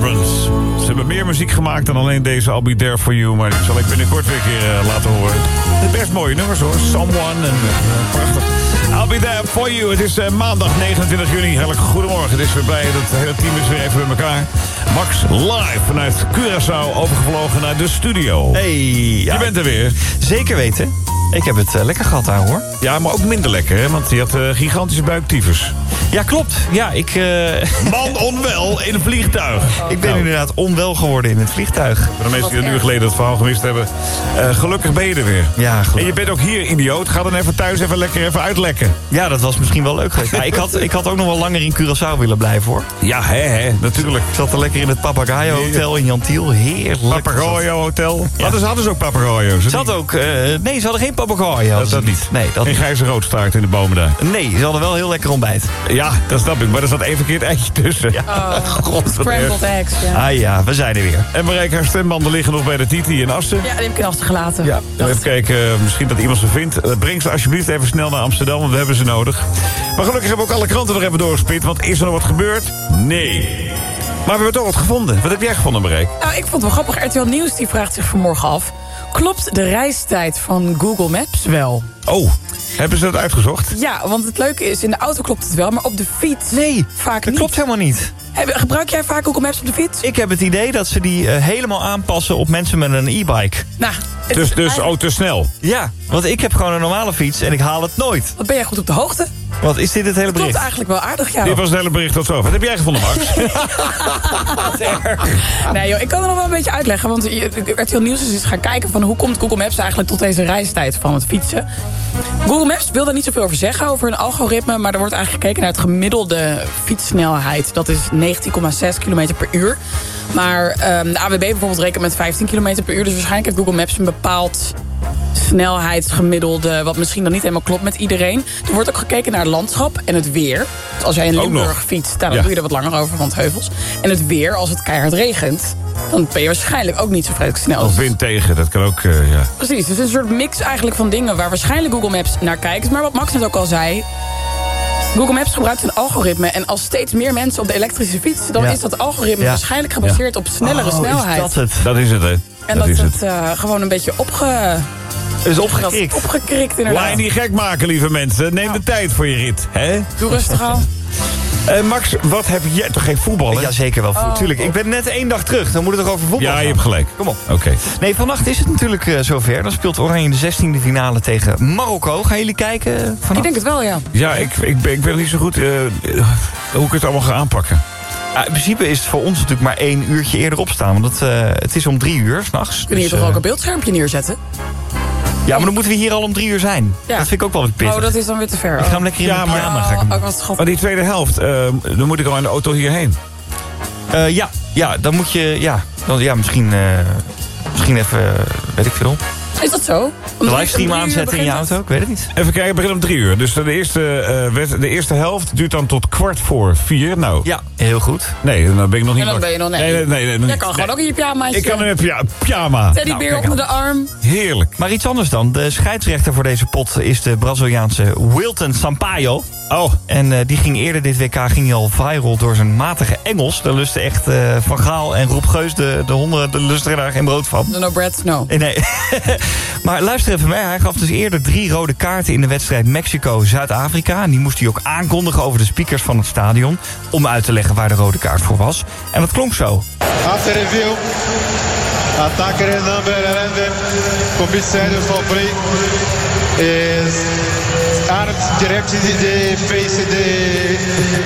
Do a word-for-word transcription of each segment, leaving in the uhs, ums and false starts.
Remembrance. Ze hebben meer muziek gemaakt dan alleen deze I'll Be There For You... maar die zal ik binnenkort weer een keer uh, laten horen. De best mooie nummers hoor. Someone en uh, prachtig. I'll Be There For You. Het is uh, maandag negenentwintig juni. Hartelijk goedemorgen. Het is weer blij dat het hele team is weer even bij elkaar. Max live vanuit Curaçao overgevlogen naar de studio. Hey, ja, je bent er weer. Zeker weten. Ik heb het uh, lekker gehad daar, hoor. Ja, maar ook minder lekker, hè? Want je had uh, gigantische buiktyfus. Ja, klopt. Ja, ik... Uh... Man onwel in een vliegtuig. Ik ben nou. inderdaad onwel geworden in het vliegtuig. Voor de mensen die een uur geleden het verhaal gemist hebben... Uh, gelukkig ben je er weer. Ja, gelukkig. En je bent ook hier, idioot. Ga dan even thuis even lekker even uitlekken. Ja, dat was misschien wel leuk geweest. Ja, ik, had, ik had ook nog wel langer in Curaçao willen blijven, hoor. Ja, hè, hè, natuurlijk. Ik zat er lekker in het Papagayo Hotel in Jantiel. Heerlijk. Papagayo Hotel. Ja. Hadden, ze, hadden ze ook papagayo's? Ze hadden ook... Uh, nee, ze hadden geen papagayo. Dat, dat niet. Nee, dat geen grijze roodstaart in de bomen daar. Nee, ze hadden wel heel lekker ontbijt. Ja, dat snap ik. Maar er zat één verkeerd eitje tussen. Ja. Oh, God, scrambled eggs, ja. Ah ja, we zijn er weer. En Marijke, haar stembanden liggen nog bij de Titi in Assen. Ja, die heb ik in Assen gelaten. Ja, even kijken, misschien dat iemand ze vindt. Breng ze alsjeblieft even snel naar Amsterdam, want we hebben ze nodig. Maar gelukkig hebben we ook alle kranten nog even doorgespit. Want is er nog wat gebeurd? Nee. Maar we hebben toch wat gevonden. Wat heb jij gevonden, Marijke? Nou, ik vond het wel grappig. R T L Nieuws die vraagt zich vanmorgen af... klopt de reistijd van Google Maps wel? Oh, hebben ze dat uitgezocht? Ja, want het leuke is, in de auto klopt het wel... maar op de fiets nee, vaak dat niet. klopt helemaal niet. Gebruik jij vaak Google Maps op de fiets? Ik heb het idee dat ze die uh, helemaal aanpassen op mensen met een e-bike. Nou, het dus is dus oh, te snel? Ja, want ik heb gewoon een normale fiets en ik haal het nooit. Wat ben jij goed op de hoogte? Wat is dit het hele Dat klopt bericht? eigenlijk wel aardig, ja. Dit was het hele bericht tot zo. Wat heb jij gevonden, Max? Nee joh, ik kan er nog wel een beetje uitleggen. Want R T L Nieuws is eens gaan kijken van hoe komt Google Maps eigenlijk tot deze reistijd van het fietsen. Google Maps wil daar niet zoveel over zeggen, over een algoritme. Maar er wordt eigenlijk gekeken naar het gemiddelde fietssnelheid. Dat is negentien komma zes kilometer per uur. Maar um, de A W B bijvoorbeeld rekent met vijftien kilometer per uur. Dus waarschijnlijk heeft Google Maps een bepaald snelheidsgemiddelde, wat misschien dan niet helemaal klopt met iedereen. Er wordt ook gekeken naar het landschap en het weer. Dus als jij in Limburg fietst, nou, dan ja. doe je er wat langer over, want heuvels. En het weer, als het keihard regent, dan ben je waarschijnlijk ook niet zo vreselijk snel. Of wind tegen, dat kan ook, uh, ja. Precies, dus het is een soort mix eigenlijk van dingen waar waarschijnlijk Google Maps naar kijkt. Maar wat Max net ook al zei, Google Maps gebruikt een algoritme. En als steeds meer mensen op de elektrische fietsen, dan ja. is dat algoritme ja. waarschijnlijk gebaseerd ja. op snellere oh, snelheid. Is dat het? Dat is het, hè. En dat, dat het, het uh, gewoon een beetje opge... is opgekrikt. Opgekrikt, inderdaad. Laat je niet gek maken, lieve mensen. Neem de tijd voor je rit, hè? Doe rustig aan. Uh, Max, wat heb jij... Toch geen voetbal, hè? Ja, zeker wel. Oh. Tuurlijk. Ik ben net één dag terug. Dan moet het toch over voetbal Ja, gaan. je hebt gelijk. Kom op. Oké. Okay. Nee, vannacht is het natuurlijk uh, zover. Dan speelt Oranje de zestiende finale tegen Marokko. Gaan jullie kijken vannacht? Ik denk het wel, ja. Ja, ik, ik, ben, ik weet nog niet zo goed uh, hoe ik het allemaal ga aanpakken. Ja, in principe is het voor ons natuurlijk maar één uurtje eerder opstaan. Want het, uh, het is om drie uur s'nachts. Kun je dus, toch uh, ook een beeldschermpje neerzetten? Ja, maar dan moeten we hier al om drie uur zijn. Ja. Dat vind ik ook wel wat pittig. Oh, dat is dan weer te ver. Ik ga hem lekker in ja, de pyjama. Ga ik hem... oh, maar die tweede helft, uh, dan moet ik al in de auto hierheen. Uh, ja, ja, dan moet je... Ja, dan, ja misschien, uh, misschien even... Uh, weet ik veel. Is dat zo? De livestream aanzetten in je auto? Ik weet het niet. Even kijken, het begint om drie uur. Dus de eerste, uh, de eerste helft duurt dan tot kwart voor vier. Nou, ja, heel goed. Nee, dan ben ik nog niet... En dan ben je nog... Nee, nee, nee, nee, nee, nee Jij kan gewoon nee. ook in je pyjamaatje. Ik kan in mijn pyjama. Teddybeer nou, onder de arm. Heerlijk. Maar iets anders dan. De scheidsrechter voor deze pot is de Braziliaanse Wilton Sampaio. Oh. En uh, die ging eerder dit W K ging hij al viral door zijn matige Engels. Daar lusten echt uh, Van Gaal en Rob Geus, de, de honden, de lusten daar geen brood van. No bread, no. Nee. Maar luister even mee. Hij gaf dus eerder drie rode kaarten in de wedstrijd Mexico-Zuid-Afrika. En die moest hij ook aankondigen over de speakers van het stadion. Om uit te leggen waar de rode kaart voor was. En dat klonk zo. After review. Attacker number eleven. Commissario Fabri is armed directly the face the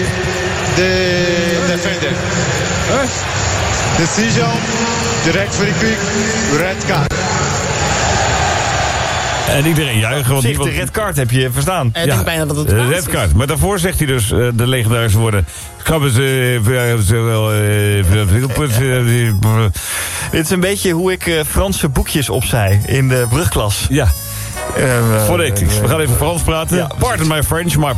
the defender. Decision direct very quick red card. En iedereen juichen. Want Zeg, niemand... de red card heb je verstaan. Ik denk bijna dat het de red card. Maar daarvoor zegt hij dus uh, de legendarische woorden. Krabben ze wel. Dit is een beetje hoe ik uh, Franse boekjes opzei in de brugklas. Ja. Uh, uh, Fonetisch. uh, We gaan even Frans praten. Ja. Pardon my French, maar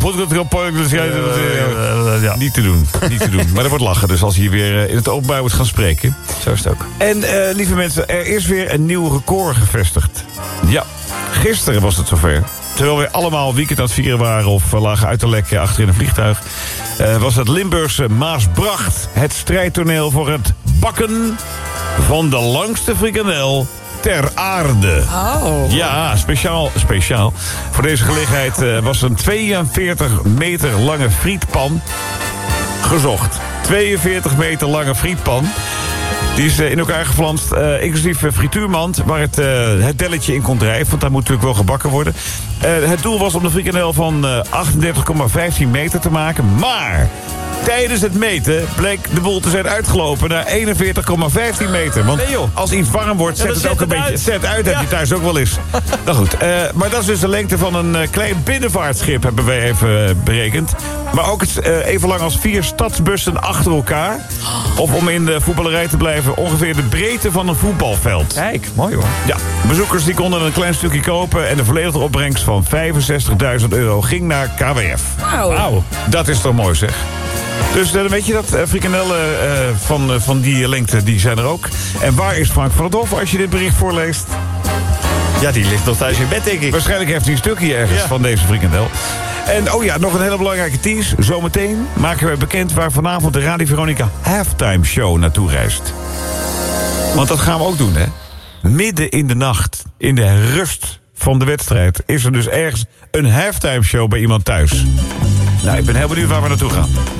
ja. niet te doen. Niet te doen. Maar er wordt lachen, dus als je weer in het openbaar wordt gaan spreken. Zo is het ook. En uh, lieve mensen, er is weer een nieuw record gevestigd. Ja, gisteren was het zover. Terwijl we allemaal weekend aan het vieren waren of lagen uit te lekken achter in een vliegtuig, Uh, was het Limburgse Maasbracht het strijdtoneel voor het bakken van de langste frikandel ter aarde. Oh. Ja, speciaal, speciaal. Voor deze gelegenheid uh, was een tweeënveertig meter lange frietpan gezocht. tweeënveertig meter lange frietpan. Die is uh, in elkaar geflanst, uh, inclusief uh, frituurmand, waar het, uh, het delletje in kon drijven. Want daar moet natuurlijk wel gebakken worden. Uh, het doel was om de frikandel van uh, achtendertig komma vijftien meter te maken. Maar tijdens het meten bleek de boel te zijn uitgelopen naar eenenveertig komma vijftien meter. Want Nee, joh. als iets warm wordt, Ja, zet dan het ook zet een het beetje... uit. Zet uit, Ja. heb je thuis ook wel eens. Nou goed, uh, maar dat is dus de lengte van een uh, klein binnenvaartschip, hebben wij even uh, berekend. Maar ook het, uh, even lang als vier stadsbussen achter elkaar. Of om in de voetballerij te blijven, ongeveer de breedte van een voetbalveld. Kijk, mooi hoor. Ja, bezoekers die konden een klein stukje kopen en de volledige opbrengst van vijfenzestigduizend euro ging naar K W F. Wauw. Wauw, dat is toch mooi zeg. Dus uh, dan weet je dat, uh, frikandellen uh, van, uh, van die lengte, die zijn er ook. En waar is Frank van het Hof als je dit bericht voorleest? Ja, die ligt nog thuis in bed, denk ik. Waarschijnlijk heeft hij een stukje ergens Ja. van deze frikandel. En oh ja, nog een hele belangrijke tease. Zometeen maken we bekend waar vanavond de Radio Veronica Halftime Show naartoe reist. Want dat gaan we ook doen, hè. Midden in de nacht, in de rust van de wedstrijd, is er dus ergens een halftime show bij iemand thuis. Nou, ik ben heel benieuwd waar we naartoe gaan.